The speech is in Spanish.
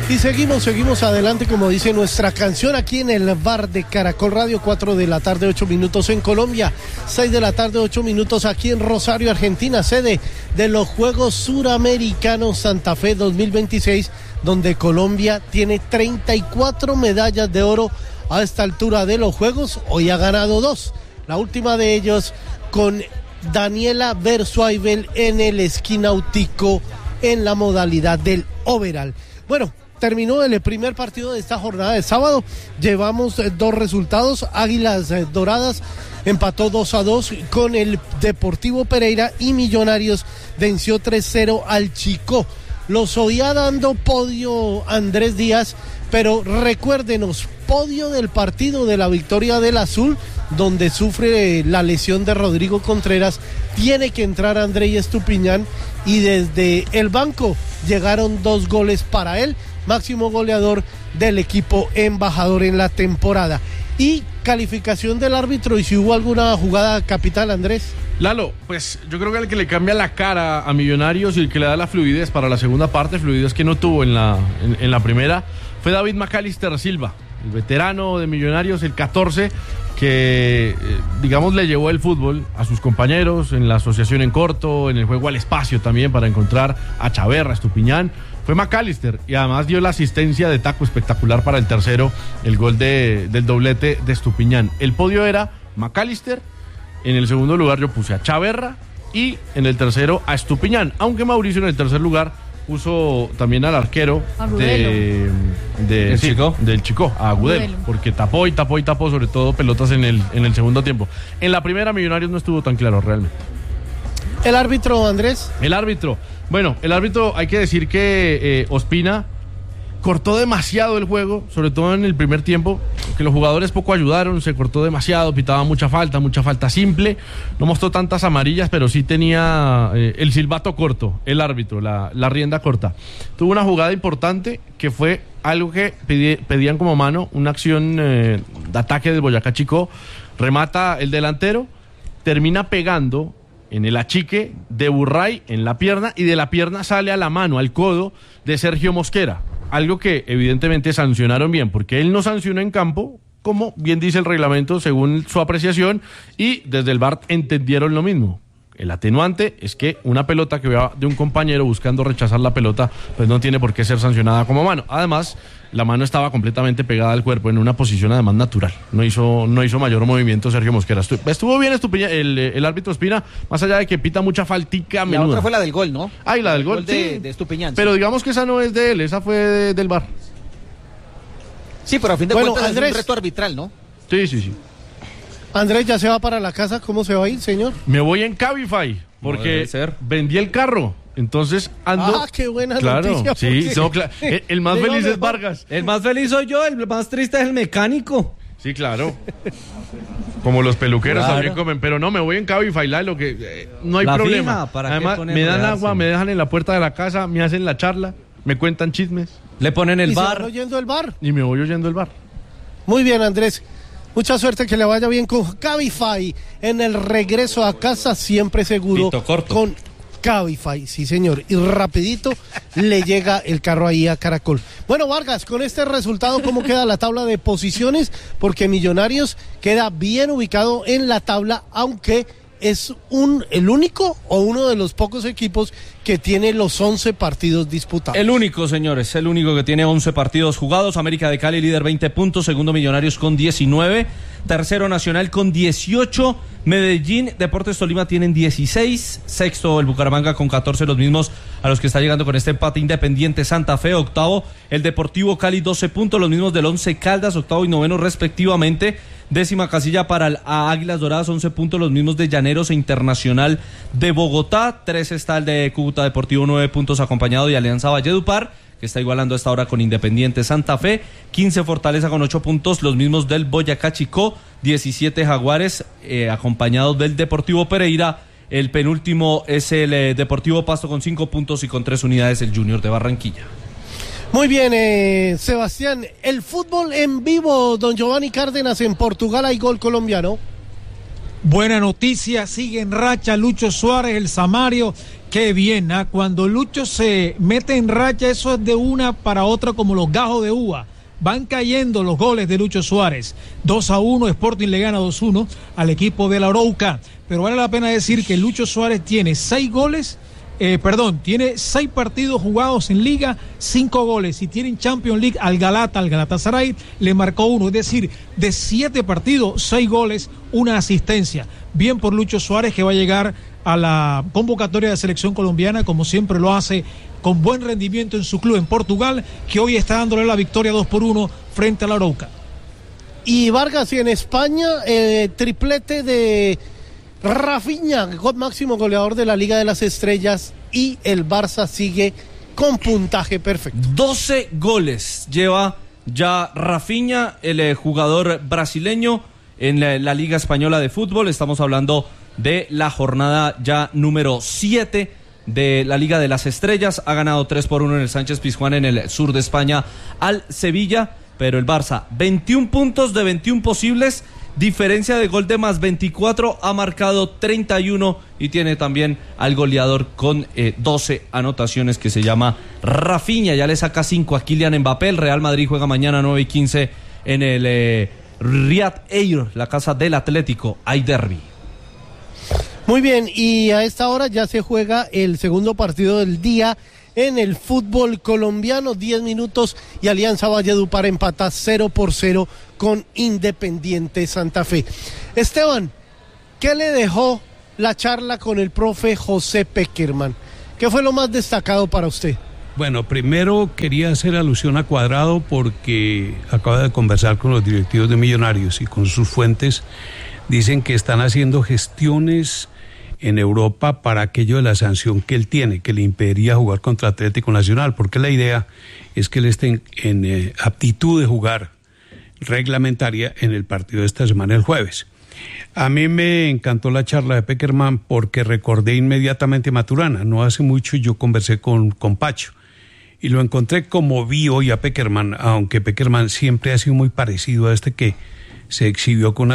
Y seguimos adelante, como dice nuestra canción, aquí en el bar de Caracol Radio. 4 de la tarde, 8 minutos en Colombia, 6 de la tarde, 8 minutos aquí en Rosario, Argentina, sede de los Juegos Suramericanos Santa Fe 2026, donde Colombia tiene 34 medallas de oro a esta altura de los Juegos. Hoy ha ganado 2, la última de ellos con Daniela Bersuaibel en el esquí náutico en la modalidad del overall. Bueno, terminó el primer partido de esta jornada de sábado. Llevamos 2 resultados. Águilas Doradas empató 2-2 con el Deportivo Pereira y Millonarios venció 3-0 al Chicó. Los oía dando podio Andrés Díaz, pero recuérdenos, podio del partido de la victoria del Azul, donde sufre la lesión de Rodrigo Contreras. Tiene que entrar Andrés Estupiñán y desde el banco llegaron 2 goles para él, máximo goleador del equipo embajador en la temporada. Y calificación del árbitro, y si hubo alguna jugada capital, Andrés. Lalo, pues yo creo que el que le cambia la cara a Millonarios y el que le da la fluidez para la segunda parte, fluidez que no tuvo en la primera, fue David Macalister Silva, el veterano de Millonarios, el 14, que digamos le llevó el fútbol a sus compañeros en la asociación en corto, en el juego al espacio también para encontrar a Chaverra, a Estupiñán. Fue Macalister y además dio la asistencia de taco espectacular para el tercero, el gol del doblete de Estupiñán. El podio era Macalister, en el segundo lugar yo puse a Chaverra y en el tercero a Estupiñán, aunque Mauricio en el tercer lugar puso también al arquero del Chicó, a Agudelo, porque tapó, sobre todo pelotas en el segundo tiempo. En la primera Millonarios no estuvo tan claro realmente. ¿El árbitro, Andrés? El árbitro hay que decir que Ospina cortó demasiado el juego, sobre todo en el primer tiempo, que los jugadores poco ayudaron, se cortó demasiado, pitaba mucha falta simple, no mostró tantas amarillas, pero sí tenía el silbato corto, el árbitro, la rienda corta. Tuvo una jugada importante que fue algo que pedían como mano, una acción de ataque del Boyacá Chicó, remata el delantero, termina pegando en el achique de Burray en la pierna y de la pierna sale a la mano, al codo de Sergio Mosquera. Algo que evidentemente sancionaron bien, porque él no sancionó en campo, como bien dice el reglamento, según su apreciación, y desde el VAR entendieron lo mismo. El atenuante es que una pelota que va de un compañero buscando rechazar la pelota, pues no tiene por qué ser sancionada como mano. Además, la mano estaba completamente pegada al cuerpo en una posición además natural. No hizo mayor movimiento Sergio Mosquera. Estuvo bien el árbitro Ospina, más allá de que pita mucha faltica menuda. La otra fue la del gol, ¿no? Ah, y la del gol, de Estupiñán. Pero digamos que esa no es de él, esa fue del VAR. Sí, pero a fin de cuentas Andrés, es un reto arbitral, ¿no? Sí. Andrés, ¿ya se va para la casa? ¿Cómo se va a ir, señor? Me voy en Cabify, porque vendí el carro. Entonces ando. Ah, qué buena noticia. Sí, el más feliz es Vargas. El más feliz soy yo, el más triste es el mecánico. Sí, claro. Como los peluqueros también comen, pero no, me voy en Cabify, lo que no hay problema. Además, me dan agua, me dejan en la puerta de la casa, me hacen la charla, me cuentan chismes. Le ponen el bar. ¿Se van oyendo el bar? Y me voy oyendo el bar. Muy bien, Andrés. Mucha suerte, que le vaya bien con Cabify en el regreso a casa, siempre seguro. Pito corto. Con Cabify, sí señor, y rapidito le llega el carro ahí a Caracol. Bueno, Vargas, con este resultado, ¿cómo queda la tabla de posiciones? Porque Millonarios queda bien ubicado en la tabla, aunque es el único o uno de los pocos equipos que tiene los 11 partidos disputados. El único, señores, el único que tiene 11 partidos jugados. América de Cali líder 20 puntos, segundo Millonarios con 19, tercero Nacional con 18, Medellín, Deportes Tolima tienen 16, sexto el Bucaramanga con 14, los mismos a los que está llegando con este empate Independiente Santa Fe, octavo el Deportivo Cali 12 puntos, los mismos del Once Caldas, octavo y noveno respectivamente. Décima casilla para Águilas Doradas, 11 puntos, los mismos de Llaneros e Internacional de Bogotá. 3 está el de Cúcuta Deportivo, 9 puntos, acompañado de Alianza Valledupar, que está igualando a esta hora con Independiente Santa Fe. 15 Fortaleza con 8 puntos, los mismos del Boyacá Chicó. 17 Jaguares, acompañados del Deportivo Pereira. El penúltimo es el Deportivo Pasto con 5 puntos y con 3 unidades el Junior de Barranquilla. Muy bien, Sebastián, el fútbol en vivo, don Giovanni Cárdenas, en Portugal hay gol colombiano. Buena noticia, sigue en racha Lucho Suárez, el Samario. Qué bien, ¿eh? Cuando Lucho se mete en racha, eso es de una para otra como los gajos de uva. Van cayendo los goles de Lucho Suárez. 2-1, Sporting le gana 2-1 al equipo de la Arouca. Pero vale la pena decir que Lucho Suárez tiene 6 partidos jugados en Liga, 5 goles. Y tiene en Champions League al Galatasaray, le marcó 1. Es decir, de 7 partidos, 6 goles, 1 asistencia. Bien por Lucho Suárez, que va a llegar a la convocatoria de selección colombiana, como siempre lo hace, con buen rendimiento en su club en Portugal, que hoy está dándole la victoria 2-1 frente a la Arouca. Y Vargas, y en España, triplete de Rafinha, máximo goleador de la Liga de las Estrellas, y el Barça sigue con puntaje perfecto. 12 goles lleva ya Rafinha, el jugador brasileño, en la Liga Española de Fútbol. Estamos hablando de la jornada ya número 7 de la Liga de las Estrellas. Ha ganado 3-1 en el Sánchez Pizjuán en el sur de España al Sevilla, pero el Barça 21 puntos de 21 posibles, diferencia de gol de más 24, ha marcado 31 y tiene también al goleador con 12 anotaciones, que se llama Rafinha. Ya le saca 5 a Kylian Mbappé. El Real Madrid juega mañana 9:15 en el Riyad Air, la casa del Atlético. Hay derbi. Muy bien, y a esta hora ya se juega el segundo partido del día en el fútbol colombiano. 10 minutos y Alianza Valledupar empata 0-0 con Independiente Santa Fe. Esteban, ¿qué le dejó la charla con el profe José Peckerman? ¿Qué fue lo más destacado para usted? Bueno, primero quería hacer alusión a Cuadrado porque acaba de conversar con los directivos de Millonarios y con sus fuentes dicen que están haciendo gestiones en Europa para aquello de la sanción que él tiene, que le impediría jugar contra Atlético Nacional, porque la idea es que él esté en aptitud de jugar reglamentaria en el partido de esta semana, el jueves. A mí me encantó la charla de Peckerman porque recordé inmediatamente a Maturana. No hace mucho yo conversé con Pacho y lo encontré como vi hoy a Peckerman, aunque Peckerman siempre ha sido muy parecido a este que se exhibió con